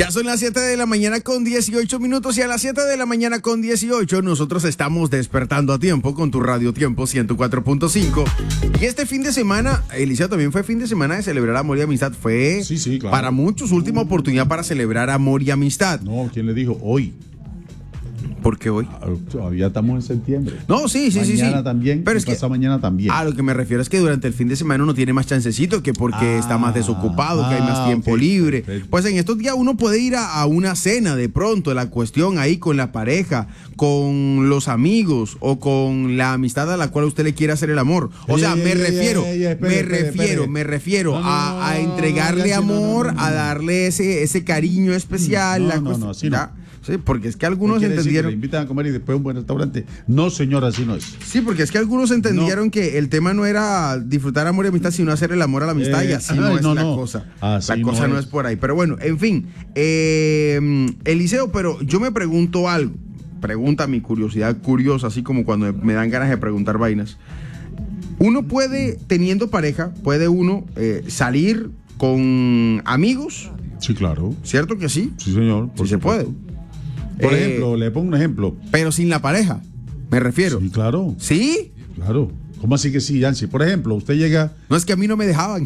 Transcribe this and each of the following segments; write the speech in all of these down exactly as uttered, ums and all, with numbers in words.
Ya son las siete de la mañana con dieciocho minutos y a las siete de la mañana con dieciocho nosotros estamos despertando a tiempo con tu Radio Tiempo ciento cuatro punto cinco. Y este fin de semana, Eliseo, también fue fin de semana de celebrar amor y amistad. Fue sí, sí, claro. Para muchos última oportunidad para celebrar amor y amistad. No, ¿quién le dijo? Hoy. ¿Por qué hoy? Todavía estamos en septiembre. No, sí, sí, mañana sí, sí. Mañana también, pero es que mañana también. A lo que me refiero es que durante el fin de semana uno tiene más chancecito, que porque ah, está más desocupado, ah, que hay más tiempo okay, libre. Perfecto. Pues en estos días uno puede ir a, a una cena de pronto, la cuestión ahí con la pareja, con los amigos o con la amistad a la cual usted le quiere hacer el amor. O sea, me refiero, me refiero, me refiero a, a entregarle amor, a darle ese, ese cariño especial. No, la no, no, así no. Sí, porque es que algunos entendieron. Que le invitan a comer y después a un buen restaurante. No, señora, así no es. Sí, porque es que algunos entendieron no. que el tema no era disfrutar amor y amistad, sino hacer el amor a la amistad, eh, y así ay, no es no, la no. cosa. Así la cosa no es. no es por ahí. Pero bueno, en fin. Eh, Eliseo, pero yo me pregunto algo. Pregunta mi curiosidad curiosa, así como cuando me dan ganas de preguntar vainas. Uno puede, teniendo pareja, puede uno eh, salir con amigos. Sí, claro. ¿Cierto que sí? Sí, señor. Sí se puede. Por eh, ejemplo, le pongo un ejemplo. Pero sin la pareja, me refiero. Sí, claro. ¿Sí? Claro. ¿Cómo así que sí, Yancy? Por ejemplo, usted llega... No, es que a mí no me dejaban.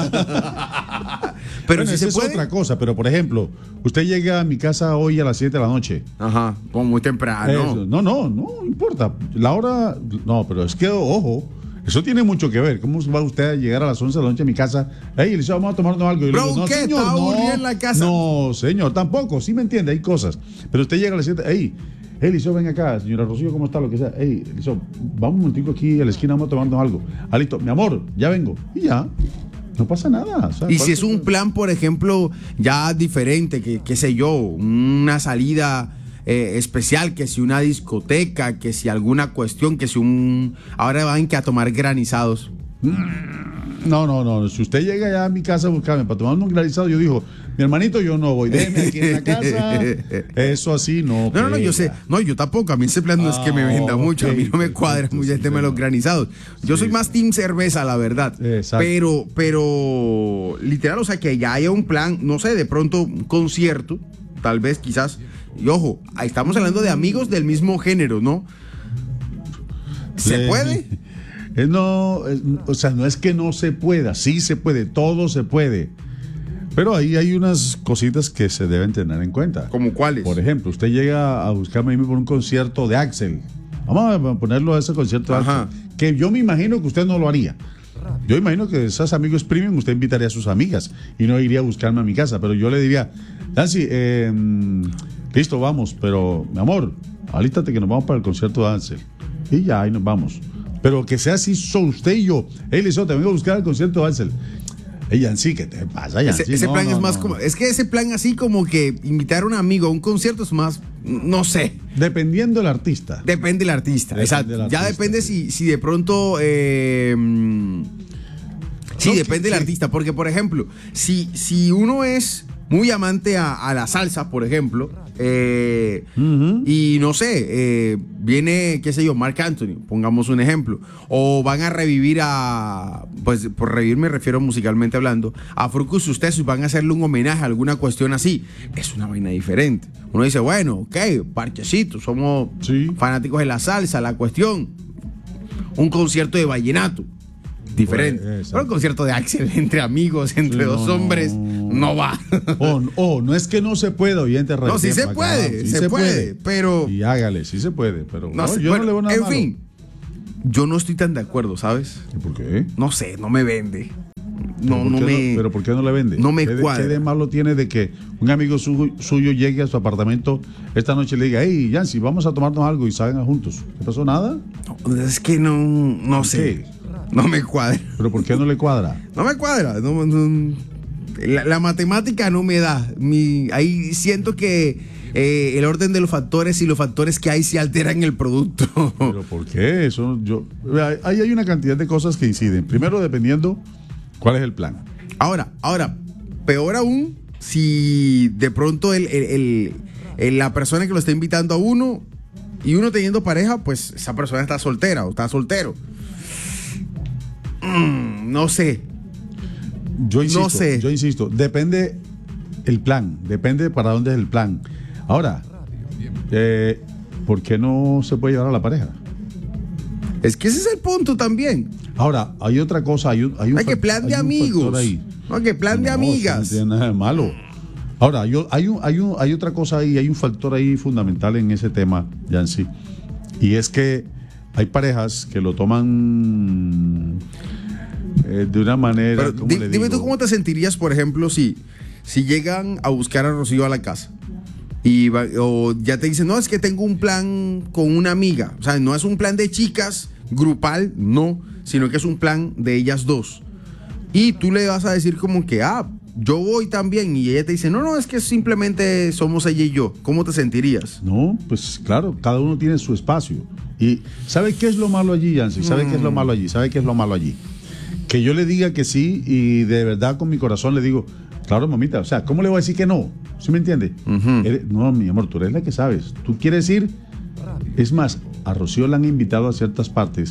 Ah. Pero bueno, si se es puede. otra cosa. Pero, por ejemplo, usted llega a mi casa hoy a las siete de la noche. Ajá, como muy temprano. Eso. No, no, no importa. La hora... No, pero es que, ojo... Eso tiene mucho que ver. ¿Cómo va usted a llegar a las once de la noche a mi casa? Hey, Eliseo, vamos a tomarnos algo. Y Bro, digo, no, ¿qué? señor, ¿Está no, aburrido en la casa? No, señor, tampoco. Sí me entiende, hay cosas. Pero usted llega a las siete. Hey, hey, Eliseo, ven acá. Señora Rocío, ¿cómo está? Lo que sea. Hey, Eliseo, vamos un momentico aquí a la esquina, vamos a tomarnos algo. Ah, listo. Mi amor, ya vengo. Y ya. No pasa nada. O sea, y si es un plan, por ejemplo, ya diferente, que qué sé yo, una salida... Eh, especial, que si una discoteca, que si alguna cuestión, que si un... Ahora van que a tomar granizados. No, no, no. Si usted llega ya a mi casa a buscarme para tomar un granizado, yo digo, mi hermanito, yo no voy. Déjeme aquí en la casa. Eso así no. No, no, no, yo sé. No, yo tampoco. A mí ese plan no es que me venda ah, mucho. Okay. A mí no me cuadra mucho el tema de los granizados. Yo sí. soy más team cerveza, la verdad. Exacto. Pero, pero, literal, o sea, que ya haya un plan, no sé, de pronto un concierto, tal vez, quizás. Y ojo, estamos hablando de amigos del mismo género, ¿no? ¿Se sí. puede? No, es, o sea, no es que no se pueda, sí se puede, todo se puede. Pero ahí hay unas cositas que se deben tener en cuenta. ¿Cómo cuáles? Por ejemplo, usted llega a buscarme a mí por un concierto de Axel. Vamos a ponerlo a ese concierto de Ajá. Axel. Que yo me imagino que usted no lo haría. Yo imagino que esos amigos premium usted invitaría a sus amigas y no iría a buscarme a mi casa. Pero yo le diría, Nancy, eh, listo, vamos, pero mi amor, alístate que nos vamos para el concierto de Ansel. Y ya, ahí nos vamos. Pero que sea así, son usted y yo. Hey, Lizo, te vengo a buscar al concierto de Ansel. Hey, Yancy, ¿qué te pasa, Yancy? Ese, ese no, plan no, es más no. como... Es que ese plan así como que invitar a un amigo a un concierto es más... No sé. Dependiendo del artista. Depende del artista, depende exacto. Del artista, ya depende sí. si, si de pronto... Eh, sí, no, depende que, del artista. Porque, por ejemplo, si, si uno es... muy amante a, a la salsa, por ejemplo, eh, uh-huh. y no sé, eh, viene, qué sé yo, Marc Anthony, pongamos un ejemplo, o van a revivir a, pues por revivir me refiero musicalmente hablando, a Frucus Ustedes, van a hacerle un homenaje a alguna cuestión así, es una vaina diferente. Uno dice, bueno, ok, parchecito, somos sí. fanáticos de la salsa, la cuestión, un concierto de vallenato. Diferente. Pues, pero el concierto de Axel entre amigos, entre sí, dos no, hombres, no va. O oh, oh, no es que no se pueda, oyente. No, sí se puede, sí se, se puede, puede, pero... Y hágale, sí se puede, pero no, no, sé, yo bueno, no le veo nada en malo. fin, yo no estoy tan de acuerdo, ¿sabes? ¿Y por qué? No sé, no me vende. No, no me... No, ¿Pero por qué no le vende? No me ¿Qué cuadra. De, ¿Qué de malo tiene de que un amigo su, suyo llegue a su apartamento esta noche y le diga, hey, Yancy, vamos a tomarnos algo y salgan juntos? ¿Qué pasó? ¿Nada? No, es que no, no sé. ¿Qué? No me cuadra. ¿Pero por qué no le cuadra? No me cuadra. No, no, la, la matemática no me da. Mi, ahí siento que eh, el orden de los factores y los factores que hay se alteran el producto. ¿Pero por qué? Eso yo, ahí hay una cantidad de cosas que inciden. Primero, dependiendo cuál es el plan. Ahora, ahora, peor aún, si de pronto el, el, el, el, la persona que lo está invitando a uno y uno teniendo pareja, pues esa persona está soltera o está soltero. Mm, no sé. Yo insisto, no sé. yo insisto, depende el plan, depende para dónde es el plan. Ahora, eh, ¿por qué no se puede llevar a la pareja? Es que ese es el punto también. Ahora, hay otra cosa, hay un, hay un hay que plan de amigos. Ahí. No, hay que plan no, de amigas. No tiene nada de malo. Ahora, yo, hay, un, hay, un, hay otra cosa ahí, hay un factor ahí fundamental en ese tema, Yancy, y es que hay parejas que lo toman eh, de una manera. Pero di, le dime digo? Tú cómo te sentirías, por ejemplo, si, si llegan a buscar a Rocío a la casa y va, o ya te dicen, no, es que tengo un plan con una amiga. O sea, no es un plan de chicas grupal, no, sino que es un plan de ellas dos. Y tú le vas a decir como que, ah, yo voy también, y ella te dice, no, no, es que simplemente somos ella y yo. ¿Cómo te sentirías? No, pues claro, cada uno tiene su espacio. Y ¿sabe qué es lo malo allí, Yancy? ¿Sabe mm. qué es lo malo allí? ¿Sabe qué es lo malo allí? Que yo le diga que sí y de verdad con mi corazón le digo, claro, mamita, o sea, ¿cómo le voy a decir que no? ¿Sí me entiende? Uh-huh. Eres, no, mi amor, tú eres la que sabes. Tú quieres ir. Es más, a Rocío la han invitado a ciertas partes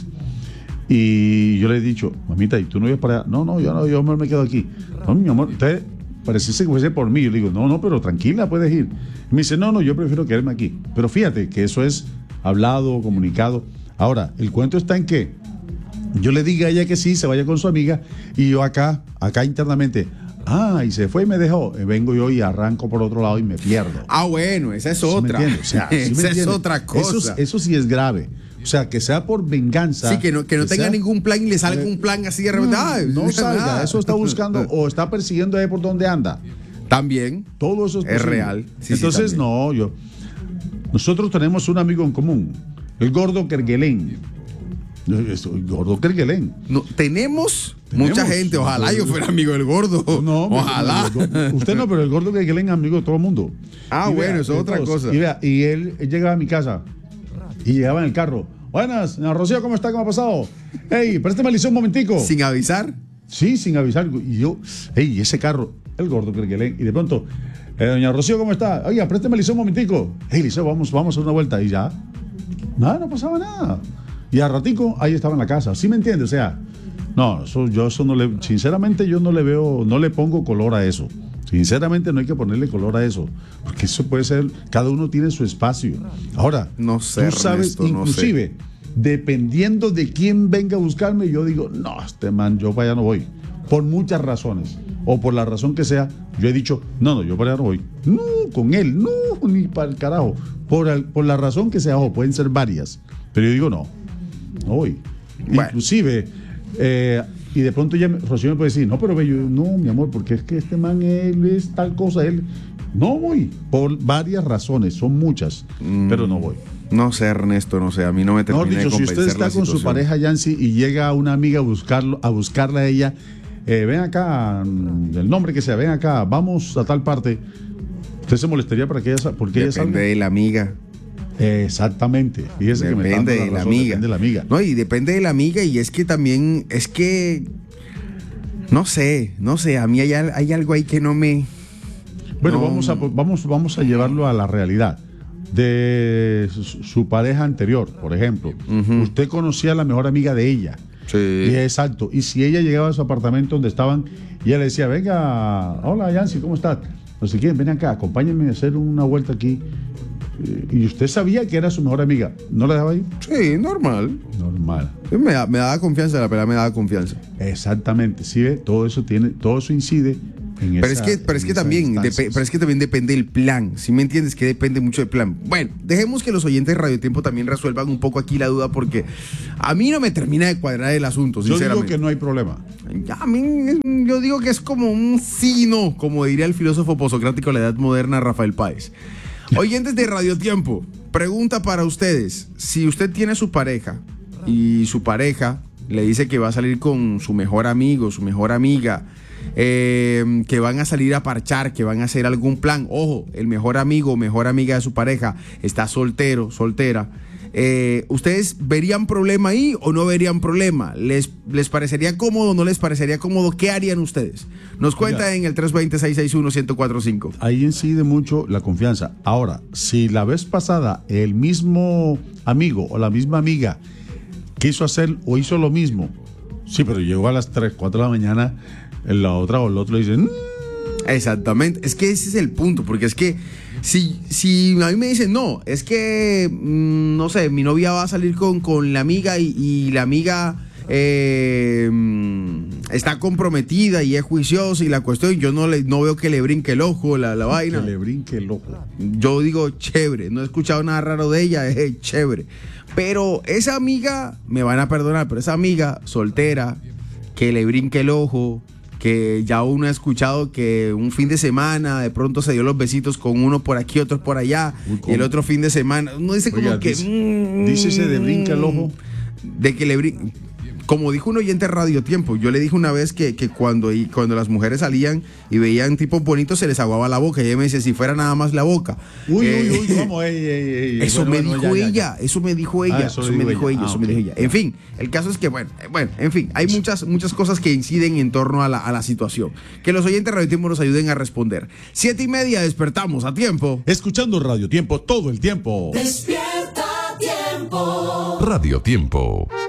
y yo le he dicho, mamita, ¿y tú no ibas para allá? No, no, yo no, yo me quedo aquí. No, mi amor, usted pareciese que fuese por mí. Yo le digo, no, no, pero tranquila, puedes ir. Y me dice, no, no, yo prefiero quedarme aquí. Pero fíjate que eso es hablado, comunicado. Ahora, el cuento está en que yo le diga a ella que sí, se vaya con su amiga, y yo acá, acá internamente, ah, y se fue y me dejó, vengo yo y arranco por otro lado y me pierdo. Ah, bueno, esa es otra. ¿Sí me o sea, ¿sí esa me es otra cosa. Eso, eso sí es grave. O sea, que sea por venganza. Sí, que no, que no que tenga sea, ningún plan y le salga eh, un plan así de repente. No, no salga, nada. Eso está buscando o está persiguiendo ahí por donde anda. También. Todo eso es, es real. Sí, Entonces, sí, no, yo. Nosotros tenemos un amigo en común, el gordo Kerguelén. El gordo Kerguelén. No, tenemos, tenemos mucha gente. Ojalá yo fuera amigo del gordo. No, ojalá. No, usted no, pero el gordo Kerguelén es amigo de todo el mundo. Ah, y bueno, vea, eso es otra todos. cosa. Y, vea, y él, él llegaba a mi casa y llegaba en el carro. Buenas, señora Rocío, ¿cómo está? ¿Cómo ha pasado? Ey, présteme el un momentico. ¿Sin avisar? Sí, sin avisar. Y yo, ey, ese carro, el gordo Kerguelén. Y de pronto, eh, doña Rocío, ¿cómo está? Oiga, présteme el un momentico. Ey, Liceo, vamos, vamos a dar una vuelta. Y ya, nada, no pasaba nada. Y a ratico, ahí estaba en la casa. ¿Sí me entiende? O sea, no, eso, yo eso no le, sinceramente yo no le veo, no le pongo color a eso. Sinceramente no hay que ponerle color a eso, porque eso puede ser, cada uno tiene su espacio. Ahora, no sé, tú sabes, Ernesto, inclusive, no sé. Dependiendo de quién venga a buscarme, yo digo, no, este man, yo para allá no voy. Por muchas razones, o por la razón que sea, yo he dicho, no, no, yo para allá no voy. No, con él, no, ni para el carajo. Por, el, por la razón que sea, o pueden ser varias. Pero yo digo, no, no voy. Bueno. Inclusive, eh, y de pronto ya Rocío me puede decir, no, pero yo, no, mi amor, porque es que este man, él es tal cosa, él, no voy, por varias razones, son muchas, mm, pero no voy. No sé, Ernesto, no sé, a mí no me termina no, dicho, de convencer. Si usted está con su pareja, Yancy, y llega una amiga a buscarlo, a buscarla a ella, eh, ven acá, el nombre que sea, ven acá, vamos a tal parte, ¿usted se molestaría para que ella, porque ella salga? Depende de la amiga. Fíjese depende que me está dando la de la razón, amiga. Depende de la amiga. No, y depende de la amiga, y es que también, es que, no sé, no sé, a mí hay, hay algo ahí que no me... Bueno, no... vamos, a, vamos, vamos a llevarlo a la realidad. De su, su pareja anterior, por ejemplo. Uh-huh. Usted conocía a la mejor amiga de ella. Sí. Y exacto. Y si ella llegaba a su apartamento donde estaban, y ella le decía, venga, hola Yancy, ¿cómo estás? No sé quién, ven acá, acompáñenme a hacer una vuelta aquí. Y usted sabía que era su mejor amiga, ¿no la dejaba ahí? Sí, normal. Normal. Me, da, me daba confianza, la pelada me daba confianza. Exactamente, sí, ve, todo eso tiene, todo eso incide en pero esa, es que, pero es que también, dep- pero es que también depende del plan. Si me entiendes, que depende mucho del plan. Bueno, dejemos que los oyentes de Radio Tiempo también resuelvan un poco aquí la duda, porque a mí no me termina de cuadrar el asunto, sinceramente. Yo digo que no hay problema. A mí, yo digo que es como un sí y no, como diría el filósofo posocrático de la edad moderna, Rafael Páez. Oyentes de Radio Tiempo, pregunta para ustedes: si usted tiene su pareja y su pareja le dice que va a salir con su mejor amigo, su mejor amiga, eh, que van a salir a parchar, que van a hacer algún plan, ojo, el mejor amigo o mejor amiga de su pareja está soltero, soltera, eh, ¿ustedes verían problema ahí o no verían problema? ¿Les, les parecería cómodo o no les parecería cómodo? ¿Qué harían ustedes? Nos cuenta Oiga, en el tres dos cero, seis seis uno, uno cero cuatro cinco. Ahí incide mucho la confianza. Ahora, si la vez pasada el mismo amigo o la misma amiga quiso hacer o hizo lo mismo, sí, pero llegó a las tres, cuatro de la mañana, la otra o el otro le dicen... Mmm, Exactamente, es que ese es el punto, porque es que si, si a mí me dicen, no, es que, mmm, no sé, mi novia va a salir con, con la amiga y, y la amiga eh, está comprometida y es juiciosa y la cuestión, yo no, le, no veo que le brinque el ojo, la, la vaina. Que le brinque el ojo. Yo digo, chévere, no he escuchado nada raro de ella, es chévere. Pero esa amiga, me van a perdonar, pero esa amiga soltera, que le brinque el ojo, que ya uno ha escuchado que un fin de semana de pronto se dio los besitos con uno por aquí, otro por allá, Uy, y el otro fin de semana, uno dice como Oiga, que... Dice, mmm, dice ese de brinca el ojo. De que le brinque... Como dijo un oyente de Radio Tiempo, yo le dije una vez que, que cuando, y cuando las mujeres salían y veían tipos bonitos se les aguaba la boca. Y ella me dice, si fuera nada más la boca. Uy, eh, uy, uy, ¿cómo? Ey, ey, ey. Eso bueno, me bueno, dijo ya, ya, ella, ya. eso me dijo ella, ah, eso, eso me dijo ella, ella ah, eso okay. me dijo ella. En fin, el caso es que, bueno, bueno, en fin, hay muchas, muchas cosas que inciden en torno a la, a la situación. Que los oyentes de Radio Tiempo nos ayuden a responder. Siete y media, despertamos a tiempo. Escuchando Radio Tiempo todo el tiempo. Despierta Tiempo. Radio Tiempo.